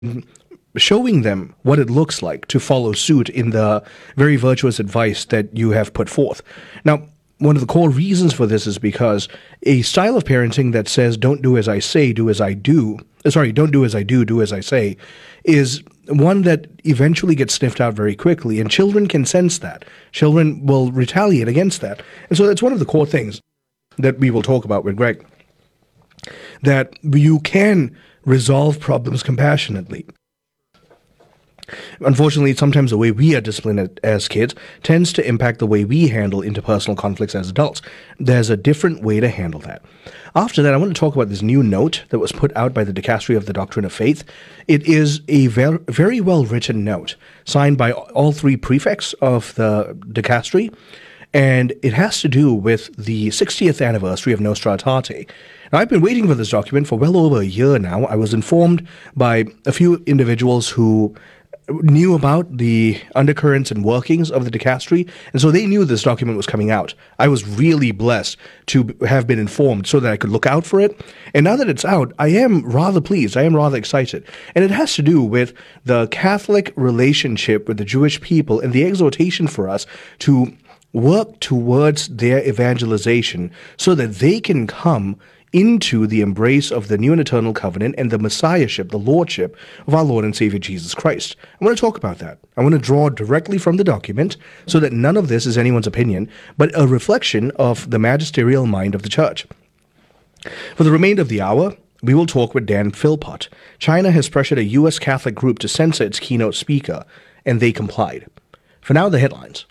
showing them what it looks like to follow suit in the very virtuous advice that you have put forth. Now, one of the core reasons for this is because a style of parenting that says, don't do as I say, do as I do, don't do as I do as I say, is one that eventually gets sniffed out very quickly, and children can sense that. Children will retaliate against that. And so that's one of the core things that we will talk about with Greg, that you can resolve problems compassionately. Unfortunately, sometimes the way we are disciplined as kids tends to impact the way we handle interpersonal conflicts as adults. There's a different way to handle that. After that, I want to talk about this new note that was put out by the Dicastery of the Doctrine of Faith. It is a very well-written note, signed by all three prefects of the Dicastery, and it has to do with the 60th anniversary of Nostra Aetate. Now, I've been waiting for this document for well over a year now. I was informed by a few individuals who knew about the undercurrents and workings of the Dicastery, and so they knew this document was coming out. I was really blessed to have been informed so that I could look out for it, and now that it's out, I am rather pleased, I am rather excited, and it has to do with the Catholic relationship with the Jewish people and the exhortation for us to work towards their evangelization so that they can come into the embrace of the new and eternal covenant and the messiahship, the lordship of our Lord and Savior Jesus Christ. I want to talk about that. I want to draw directly from the document so that none of this is anyone's opinion, but a reflection of the magisterial mind of the church. For the remainder of the hour, we will talk with Dan Philpott. China has pressured a U.S. Catholic group to censor its keynote speaker, and they complied. For now, the headlines.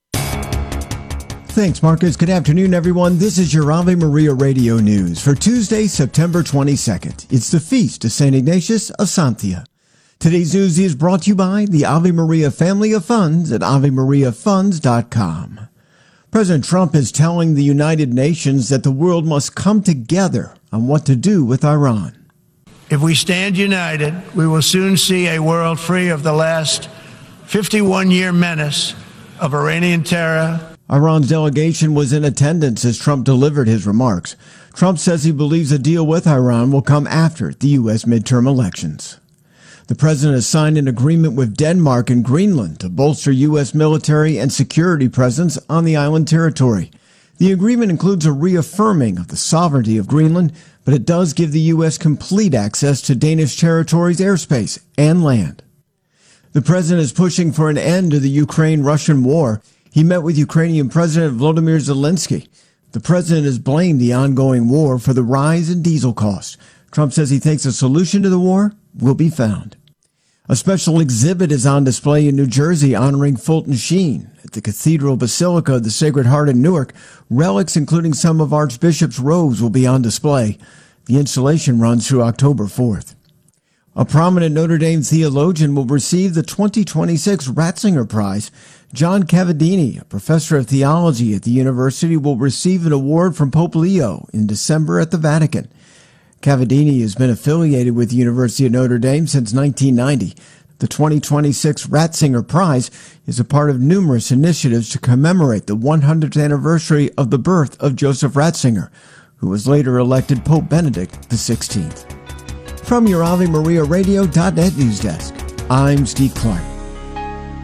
Thanks, Marcus. Good afternoon, everyone. This is your Ave Maria Radio News for Tuesday, September 22nd. It's the feast of St. Ignatius of Santia. Today's news is brought to you by the Ave Maria Family of Funds at AveMariaFunds.com. President Trump is telling the United Nations that the world must come together on what to do with Iran. If we stand united, we will soon see a world free of the last 51-year menace of Iranian terror. Iran's delegation was in attendance as Trump delivered his remarks. Trump says he believes a deal with Iran will come after the U.S. midterm elections. The president has signed an agreement with Denmark and Greenland to bolster U.S. military and security presence on the island territory. The agreement includes a reaffirming of the sovereignty of Greenland, but it does give the U.S. complete access to Danish territory's airspace and land. The president is pushing for an end to the Ukraine-Russian war. He met with Ukrainian President Volodymyr Zelensky. The president has blamed the ongoing war for the rise in diesel costs. Trump says he thinks a solution to the war will be found. A special exhibit is on display in New Jersey honoring Fulton Sheen. At the Cathedral Basilica of the Sacred Heart in Newark, relics including some of Archbishop's robes will be on display. The installation runs through October 4th. A prominent Notre Dame theologian will receive the 2026 Ratzinger Prize. John Cavadini, a professor of theology at the university, will receive an award from Pope Leo in December at the Vatican. Cavadini has been affiliated with the University of Notre Dame since 1990. The 2026 Ratzinger Prize is a part of numerous initiatives to commemorate the 100th anniversary of the birth of Joseph Ratzinger, who was later elected Pope Benedict XVI. From your AveMariaRadio.net news desk, I'm Steve Clark.